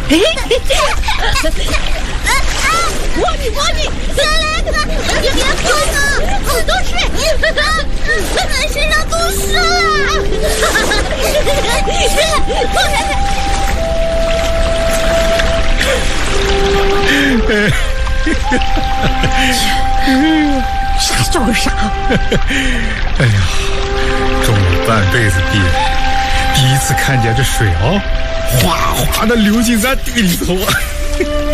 摸你，小雷哥，你别碰啊！好多水，满身上都湿了。傻叫个啥？ 哎呀，种了半辈子地，第一次看见这水哗哗的流进咱地里头啊！